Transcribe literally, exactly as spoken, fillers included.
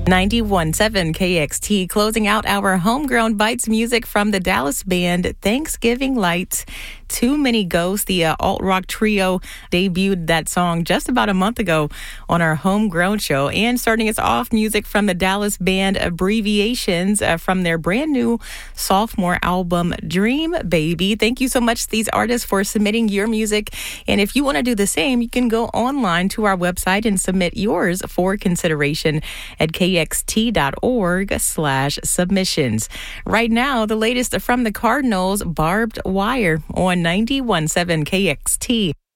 ninety-one point seven K X T, closing out our Homegrown Bites music from the Dallas band Thanksgiving Lights. Too Many Ghosts, the uh, alt-rock trio, debuted that song just about a month ago on our Homegrown show. And starting us off, music from the Dallas band Abbreviations uh, from their brand new sophomore album, Dream Baby. Thank you so much to these artists for submitting your music. And if you want to do the same, you can go online to our website and submit yours for consideration at kxt.org slash submissions. Right now, the latest from the Cardinals, Barbed Wire on ninety-one point seven K X T.